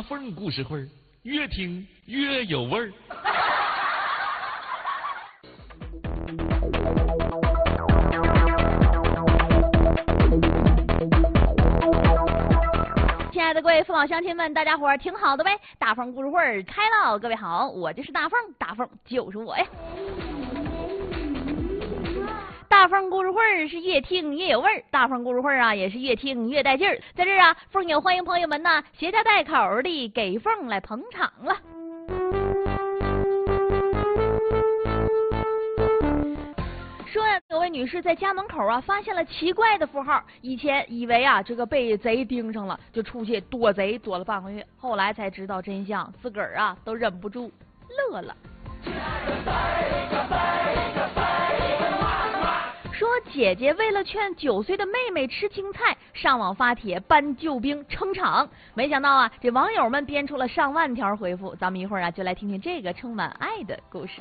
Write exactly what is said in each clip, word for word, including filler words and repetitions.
凤故事会，越听越有味儿。 亲爱的各位父老乡亲们，大家伙儿挺好的呗！大凤故事会开了，各位好，我就是大凤，大凤就是我呀。大凤故事会是越听越有味儿，大凤故事会啊也是越听越带劲儿。在这儿啊，凤也欢迎朋友们呢携家带口的给凤来捧场了。说呀，有位女士在家门口啊发现了奇怪的符号，以前以为啊这个被贼盯上了，就出去躲贼躲了半个月，后来才知道真相，自个儿啊都忍不住乐了。说姐姐为了劝九岁的妹妹吃青菜，上网发帖搬救兵撑场，没想到啊这网友们编出了上万条回复，咱们一会儿啊就来听听这个充满爱的故事。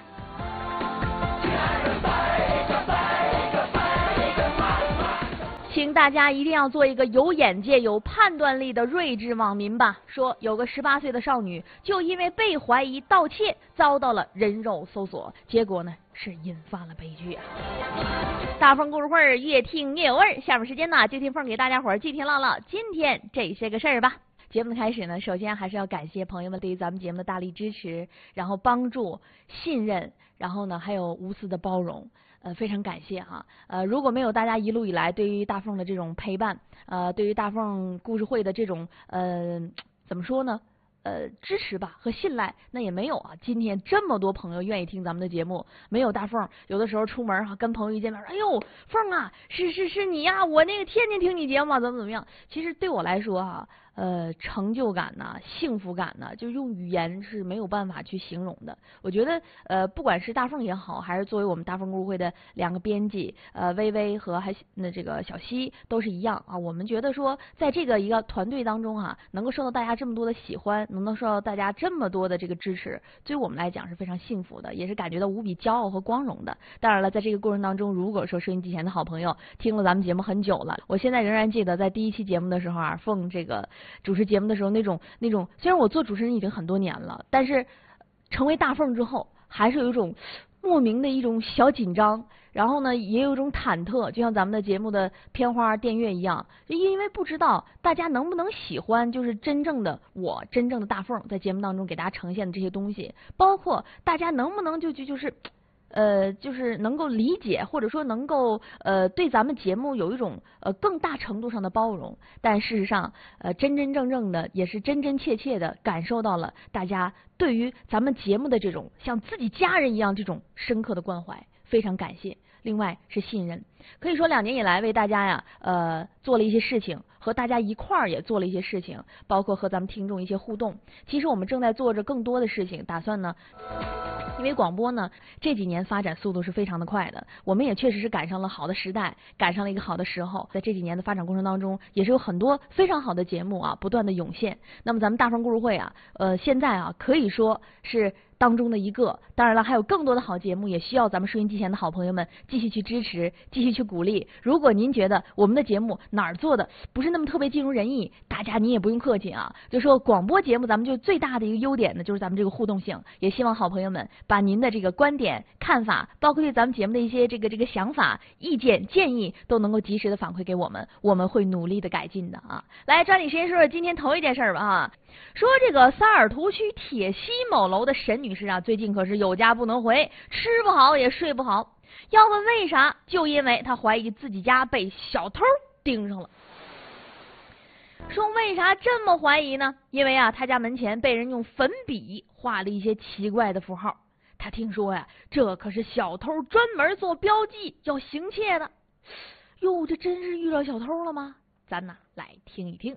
请大家一定要做一个有眼界、有判断力的睿智网民吧。说有个十八岁的少女，就因为被怀疑盗窃，遭到了人肉搜索，结果呢是引发了悲剧啊！大凤故事会越听越有味儿，下面时间呢就听凤给大家伙儿细听唠唠今天这些个事儿吧。节目的开始呢，首先还是要感谢朋友们对于咱们节目的大力支持，然后帮助、信任，然后呢还有无私的包容。呃，非常感谢哈。呃，如果没有大家一路以来对于大凤的这种陪伴，呃，对于大凤故事会的这种呃，怎么说呢？呃，支持吧和信赖，那也没有啊。今天这么多朋友愿意听咱们的节目，没有大凤，有的时候出门哈、啊，跟朋友一见面，哎呦，凤啊，是是是你呀、啊，我那个天天听你节目，怎么怎么样？其实对我来说哈、啊。呃，成就感呐、幸福感呐，就用语言是没有办法去形容的。我觉得，呃，不管是大凤也好，还是作为我们大凤故事会的两个编辑，呃，微微和还那这个小西都是一样啊。我们觉得说，在这个一个团队当中啊，能够受到大家这么多的喜欢，能够受到大家这么多的这个支持，对于我们来讲是非常幸福的，也是感觉到无比骄傲和光荣的。当然了，在这个过程当中，如果说收音机前的好朋友听了咱们节目很久了，我现在仍然记得在第一期节目的时候啊，凤这个。主持节目的时候，那种那种，虽然我做主持人已经很多年了，但是成为大凤之后，还是有一种莫名的一种小紧张，然后呢，也有一种忐忑，就像咱们的节目的片花、电乐一样，就因为不知道大家能不能喜欢，就是真正的我，真正的大凤在节目当中给大家呈现的这些东西，包括大家能不能就就就是。呃，就是能够理解，或者说能够呃对咱们节目有一种呃更大程度上的包容，但事实上呃真真正正的也是真真切切的感受到了大家对于咱们节目的这种像自己家人一样这种深刻的关怀，非常感谢。另外是信任，可以说两年以来为大家呀呃做了一些事情，和大家一块儿也做了一些事情，包括和咱们听众一些互动。其实我们正在做着更多的事情，打算呢。因为广播呢这几年发展速度是非常的快的，我们也确实是赶上了好的时代，赶上了一个好的时候。在这几年的发展过程当中，也是有很多非常好的节目啊不断的涌现。那么咱们大凤故事会啊，呃，现在啊可以说是当中的一个，当然了，还有更多的好节目，也需要咱们收音机前的好朋友们继续去支持，继续去鼓励。如果您觉得我们的节目哪儿做的不是那么特别尽如人意，大家你也不用客气啊，就说广播节目咱们就最大的一个优点呢，就是咱们这个互动性，也希望好朋友们把您的这个观点、看法，包括对咱们节目的一些这个这个想法、意见、建议，都能够及时的反馈给我们，我们会努力的改进的啊。来，抓紧时间说说今天头一件事儿吧啊。说这个萨尔图区铁西某楼的沈女士啊，最近可是有家不能回，吃不好也睡不好。要问为啥，就因为她怀疑自己家被小偷盯上了。说为啥这么怀疑呢？因为啊，他家门前被人用粉笔画了一些奇怪的符号。他听说呀，这可是小偷专门做标记要行窃的。哟，这真是遇到小偷了吗？咱呢来听一听。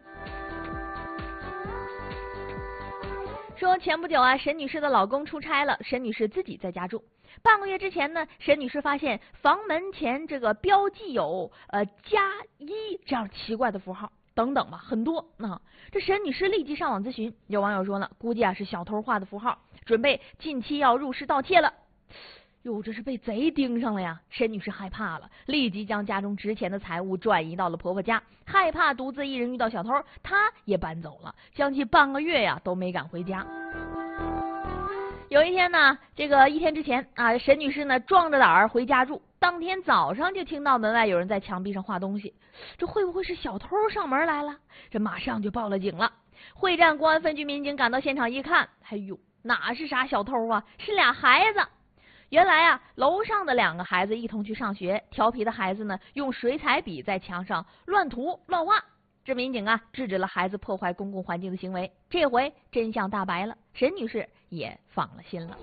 说前不久啊，沈女士的老公出差了，沈女士自己在家住。半个月之前呢，沈女士发现房门前这个标记有呃加一这样奇怪的符号等等吧，很多。那、啊、这沈女士立即上网咨询，有网友说呢，估计啊是小偷画的符号，准备近期要入室盗窃了。 哟，这是被贼盯上了呀！沈女士害怕了，立即将家中值钱的财物转移到了婆婆家，害怕独自一人遇到小偷，她也搬走了，将近半个月呀都没敢回家。有一天呢，这个一天之前啊，沈女士呢壮着胆儿回家住，当天早上就听到门外有人在墙壁上画东西，这会不会是小偷上门来了？这马上就报了警了。会战公安分局民警赶到现场一看，哎呦，哪是啥小偷啊，是俩孩子。原来啊，楼上的两个孩子一同去上学，调皮的孩子呢用水彩笔在墙上乱涂乱画。这民警啊制止了孩子破坏公共环境的行为，这回真相大白了，沈女士也放了心了。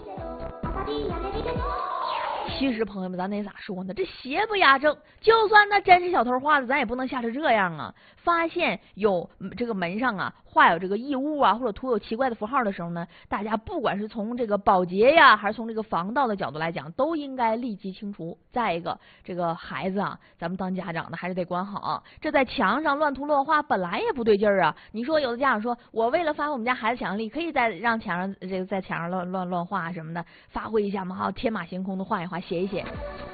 其实朋友们，咱得咋说呢？这邪不压正，就算那真是小偷画的，咱也不能吓成这样啊！发现有这个门上啊画有这个异物啊，或者涂有奇怪的符号的时候呢，大家不管是从这个保洁呀，还是从这个防盗的角度来讲，都应该立即清除。再一个，这个孩子啊，咱们当家长的还是得管好，这在墙上乱涂乱画本来也不对劲儿啊！你说有的家长说，我为了发挥我们家孩子想象力，可以在让墙上这个在墙上乱乱乱画什么的，发挥一下嘛，哈，天马行空的画一画，写一写。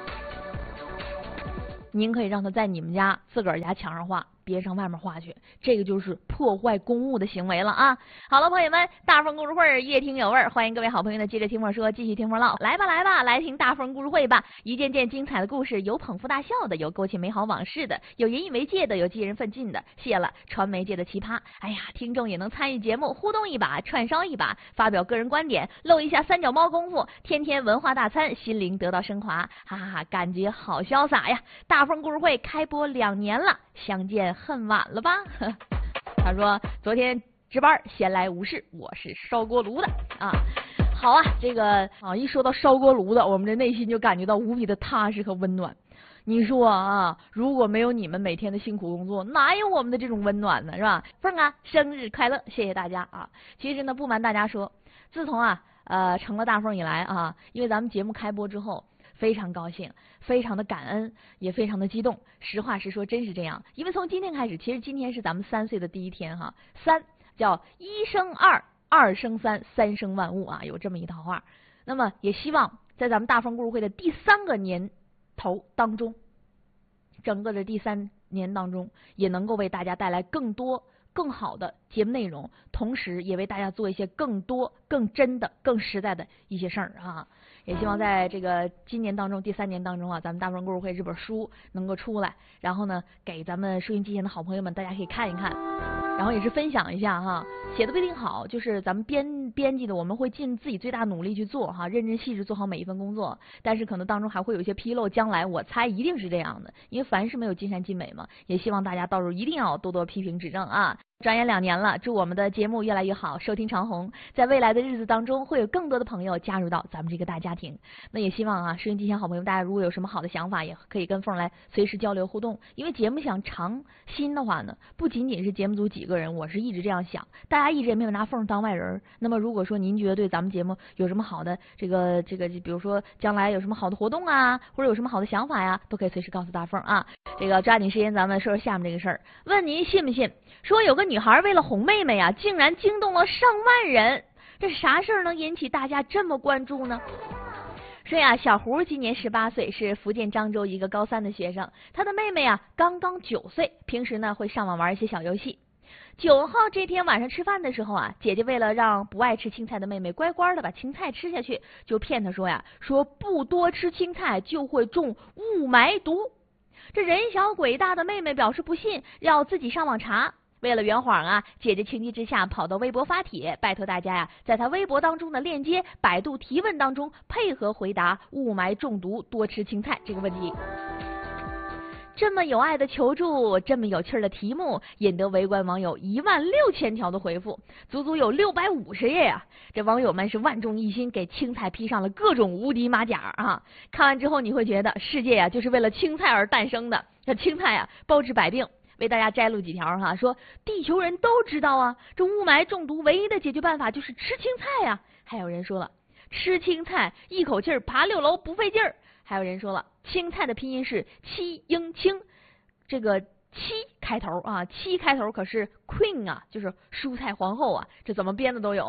您可以让他在你们家自个儿家墙上画，别上外面画去，这个就是破坏公物的行为了啊！好了，朋友们，大风故事会越听有味儿，欢迎各位好朋友呢接着听我说，继续听我唠，来吧来吧，来听大风故事会吧！一件件精彩的故事，有捧腹大笑的，有勾起美好往事的，有引以为戒的，有激人奋进的，谢了传媒界的奇葩。哎呀，听众也能参与节目，互动一把，串烧一把，发表个人观点，露一下三脚猫功夫，天天文化大餐，心灵得到升华，哈哈哈，感觉好潇洒呀！大风故事会开播两年了，相见恨晚了吧？他说昨天值班闲来无事，我是烧锅炉的啊。好啊，这个啊一说到烧锅炉的，我们的内心就感觉到无比的踏实和温暖。你说啊，如果没有你们每天的辛苦工作，哪有我们的这种温暖呢？是吧？凤啊，生日快乐！谢谢大家啊。其实呢，不瞒大家说，自从啊呃成了大凤以来啊，因为咱们节目开播之后，非常高兴，非常的感恩，也非常的激动。实话实说，真是这样。因为从今天开始，其实今天是咱们三岁的第一天哈。三叫一生二，二生三，三生万物啊，有这么一套话。那么也希望在咱们大风故事会的第三个年头当中，整个的第三年当中，也能够为大家带来更多更好的节目内容，同时也为大家做一些更多更真的更实在的一些事儿啊。也希望在这个今年当中第三年当中啊，咱们大风故事会这本书能够出来，然后呢给咱们收音机前的好朋友们大家可以看一看，然后也是分享一下哈。写的不一定好，就是咱们编编辑的，我们会尽自己最大努力去做哈，认真细致做好每一份工作，但是可能当中还会有一些纰漏，将来我猜一定是这样的，因为凡事没有尽善尽美嘛，也希望大家到时候一定要多多批评指正啊。转眼两年了，祝我们的节目越来越好，收听长虹，在未来的日子当中会有更多的朋友加入到咱们这个大家庭。那也希望啊，收音机前好朋友大家如果有什么好的想法，也可以跟凤来随时交流互动，因为节目想长新的话呢，不仅仅是节目组几个人，我是一直这样想，大家一直也没有拿凤当外人。那么如果说您觉得对咱们节目有什么好的这个这个比如说将来有什么好的活动啊，或者有什么好的想法呀，都可以随时告诉大凤啊。这个抓紧时间咱们说说下面这个事儿，问您信不信，说有个女孩为了哄妹妹啊，竟然惊动了上万人，这啥事儿能引起大家这么关注呢？说呀，小胡今年十八岁，是福建漳州一个高三的学生，他的妹妹啊刚刚九岁，平时呢会上网玩一些小游戏。九号这天晚上吃饭的时候啊，姐姐为了让不爱吃青菜的妹妹乖乖的把青菜吃下去，就骗她说呀，说不多吃青菜就会中雾霾毒。这人小鬼大的妹妹表示不信，要自己上网查。为了圆谎啊，姐姐情急之下跑到微博发帖，拜托大家呀，在她微博当中的链接、百度提问当中配合回答雾霾中毒多吃青菜这个问题。这么有爱的求助，这么有趣的题目，引得围观网友一万六千条的回复，足足有六百五十页呀！这网友们是万众一心，给青菜披上了各种无敌马甲啊！看完之后你会觉得世界呀就是为了青菜而诞生的，这青菜啊包治百病。为大家摘录几条哈，说地球人都知道啊，这雾霾中毒唯一的解决办法就是吃青菜呀。还有人说了，吃青菜一口气儿爬六楼不费劲儿。还有人说了，青菜的拼音是七英青，这个七开头啊，七开头可是 queen 啊，就是蔬菜皇后啊，这怎么编的都有哈。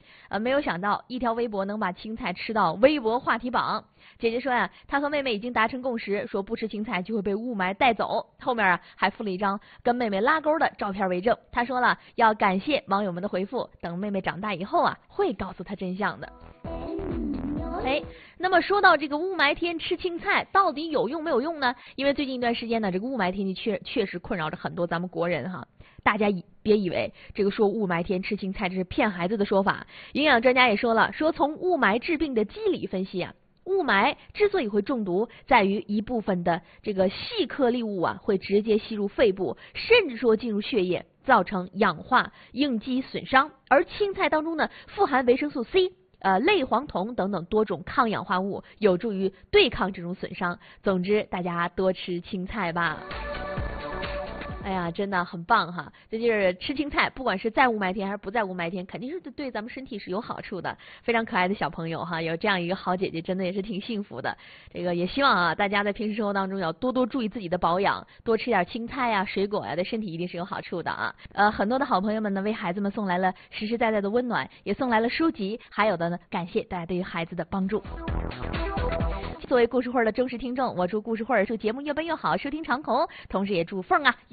呃，没有想到一条微博能把青菜吃到微博话题榜。姐姐说呀，她和妹妹已经达成共识，说不吃青菜就会被雾霾带走。后面啊还附了一张跟妹妹拉钩的照片为证。她说了要感谢网友们的回复，等妹妹长大以后啊会告诉她真相的。哎，那么说到这个雾霾天吃青菜到底有用没有用呢？因为最近一段时间呢，这个雾霾天气确确实困扰着很多咱们国人哈。大家别以为这个说雾霾天吃青菜这是骗孩子的说法。营养专家也说了，说从雾霾治病的机理分析啊，雾霾之所以会中毒，在于一部分的这个细颗粒物啊会直接吸入肺部，甚至说进入血液，造成氧化、应激损伤。而青菜当中呢，富含维生素 C。呃，类黄酮等等多种抗氧化物，有助于对抗这种损伤。总之，大家多吃青菜吧。哎呀，真的很棒哈！这就是吃青菜，不管是在雾霾天还是不在雾霾天，肯定是对咱们身体是有好处的。非常可爱的小朋友哈，有这样一个好姐姐，真的也是挺幸福的。这个也希望啊，大家在平时生活当中要多多注意自己的保养，多吃点青菜呀、水果呀，对身体一定是有好处的啊。呃，很多的好朋友们呢，为孩子们送来了实实在在的温暖，也送来了书籍，还有的呢，感谢大家对于孩子的帮助。作为故事会的忠实听众，我祝故事会祝节目越办越好，收听长虹，同时也祝凤啊。